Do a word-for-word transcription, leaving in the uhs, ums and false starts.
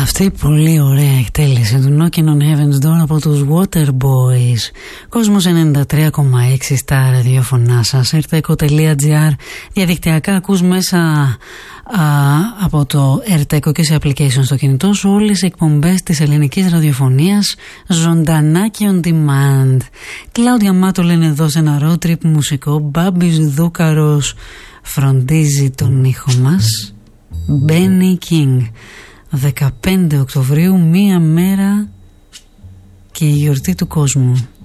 Αυτή η πολύ ωραία εκτέλεση του Knocking on Heaven's Door από τους Waterboys. Κόσμος ενενήντα τρία κόμμα έξι στα ραδιόφωνά σας, ερτέκο τελεία τζι άρ. Διαδικτυακά ακούς μέσα α, από το ερτέκο και σε application στο κινητό σου όλες οι εκπομπές της ελληνικής ραδιοφωνίας ζωντανά και on demand. Κλάουδια Μάτο λένε εδώ σε ένα road trip μουσικό. Μπάμπης Δούκαρος φροντίζει τον ήχο μας. Benny King. δεκαπέντε Οκτωβρίου, μία μέρα και η γιορτή του κόσμου.